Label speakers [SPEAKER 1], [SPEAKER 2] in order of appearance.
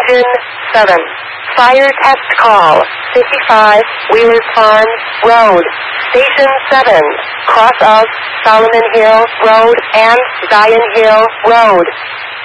[SPEAKER 1] Engine 7. Fire test call. 55 Wheeler Farms Road. Station 7. Cross of Solomon Hill Road and Zion Hill Road.